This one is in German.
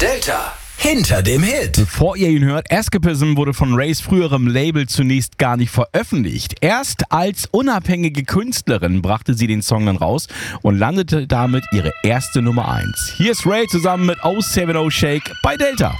Delta. Hinter dem Hit. Bevor ihr ihn hört, Escapism wurde von Rays früherem Label zunächst gar nicht veröffentlicht. Erst als unabhängige Künstlerin brachte sie den Song dann raus und landete damit ihre erste Nummer 1. Hier ist Ray zusammen mit 070 Shake bei Delta.